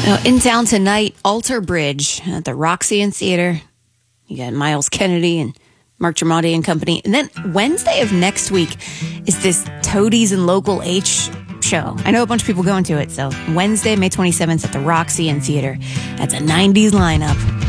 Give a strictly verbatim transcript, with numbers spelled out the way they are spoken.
Now, in town tonight, Alter Bridge at the Roxy Theater. You got Miles Kennedy and Mark Tremonti and company. And then Wednesday of next week is this Toadies and Local H show. I know a bunch of people going to it. So Wednesday, May twenty-seventh at the Roxy Theater. That's a nineties lineup.